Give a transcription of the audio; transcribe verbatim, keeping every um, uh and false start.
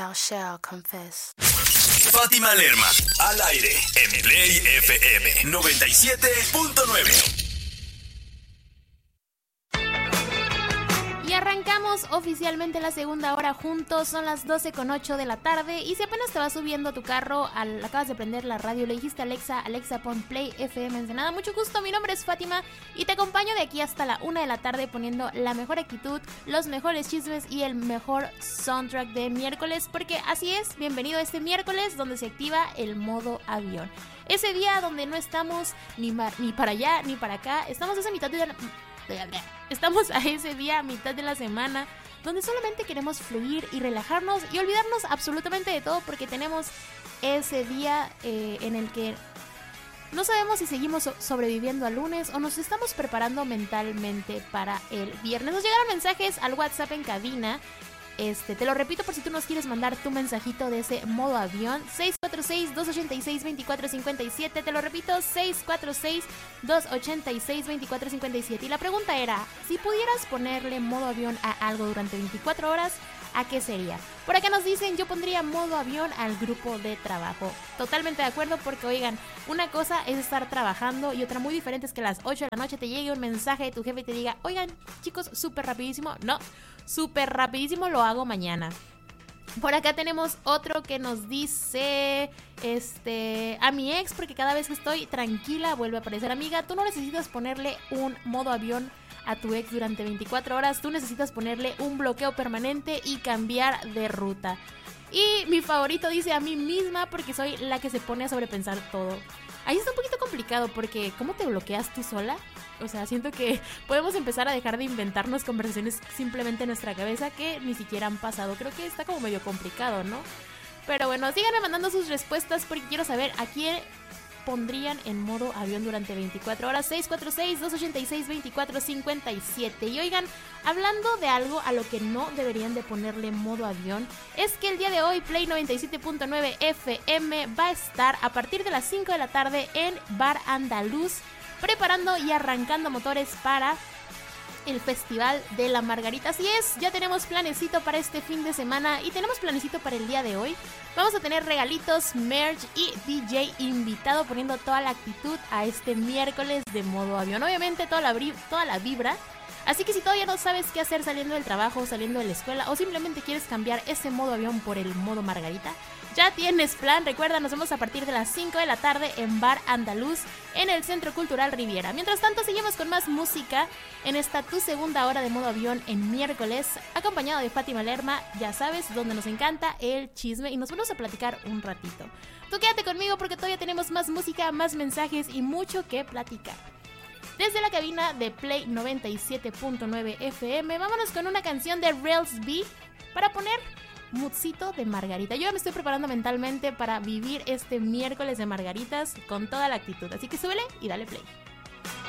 thou shalt confess. Fátima Lerma, al aire, en Play F M noventa y siete punto nueve. Y arrancamos oficialmente la segunda hora juntos, son las doce con ocho de la tarde y si apenas te vas subiendo a tu carro, al, acabas de prender la radio, le dijiste a Alexa, Alexa pon Play F M Ensenada, mucho gusto, mi nombre es Fátima y te acompaño de aquí hasta la una de la tarde poniendo la mejor actitud, los mejores chismes y el mejor soundtrack de miércoles, porque así es, bienvenido a este miércoles donde se activa el modo avión. Ese día donde no estamos ni, mar, ni para allá ni para acá, estamos a esa mitad de... Estamos a ese día, a mitad de la semana, donde solamente queremos fluir y relajarnos y olvidarnos absolutamente de todo porque tenemos ese día eh, en el que no sabemos si seguimos sobreviviendo al lunes o nos estamos preparando mentalmente para el viernes. Nos llegaron mensajes al WhatsApp en cabina. Este, te lo repito por si tú nos quieres mandar tu mensajito de ese modo avión, seis cuatro seis, dos ocho seis, dos cuatro cinco siete, te lo repito, seis cuatro seis, dos ocho seis, dos cuatro cinco siete. Y la pregunta era, si pudieras ponerle modo avión a algo durante veinticuatro horas, ¿a qué sería? Por acá nos dicen, yo pondría modo avión al grupo de trabajo. Totalmente de acuerdo porque, oigan, una cosa es estar trabajando y otra muy diferente es que a las ocho de la noche te llegue un mensaje de tu jefe y te diga, oigan, chicos, súper rapidísimo, no, súper rapidísimo lo hago mañana. Por acá tenemos otro que nos dice, este, a mi ex, porque cada vez que estoy tranquila vuelve a aparecer. Amiga, tú no necesitas ponerle un modo avión a tu ex durante veinticuatro horas, tú necesitas ponerle un bloqueo permanente y cambiar de ruta. Y mi favorito dice a mí misma porque soy la que se pone a sobrepensar todo. Ahí está un poquito complicado porque ¿cómo te bloqueas tú sola? O sea, siento que podemos empezar a dejar de inventarnos conversaciones simplemente en nuestra cabeza que ni siquiera han pasado. Creo que está como medio complicado, ¿no? Pero bueno, síganme mandando sus respuestas porque quiero saber a quién pondrían en modo avión durante veinticuatro horas. Seis cuatro seis, dos ocho seis, dos cuatro cinco siete. Y oigan, hablando de algo a lo que no deberían de ponerle modo avión, es que el día de hoy Play noventa y siete punto nueve F M va a estar a partir de las cinco de la tarde en Bar Andaluz, preparando y arrancando motores para el Festival de la Margarita. Así es, ya tenemos planecito para este fin de semana y tenemos planecito para el día de hoy. Vamos a tener regalitos, merch y D J invitado poniendo toda la actitud a este miércoles de modo avión. Obviamente toda la, bri- toda la vibra. Así que si todavía no sabes qué hacer saliendo del trabajo, saliendo de la escuela o simplemente quieres cambiar ese modo avión por el modo Margarita, ya tienes plan. Recuerda, nos vemos a partir de las cinco de la tarde en Bar Andaluz en el Centro Cultural Riviera. Mientras tanto, seguimos con más música en esta tu segunda hora de modo avión en miércoles, acompañado de Fátima Lerma, ya sabes, donde nos encanta el chisme y nos vamos a platicar un ratito. Tú quédate conmigo porque todavía tenemos más música, más mensajes y mucho que platicar. Desde la cabina de Play noventa y siete punto nueve F M, vámonos con una canción de Rails B para poner moodcito de Margarita. Yo ya me estoy preparando mentalmente para vivir este miércoles de Margaritas con toda la actitud, así que súbele y dale play.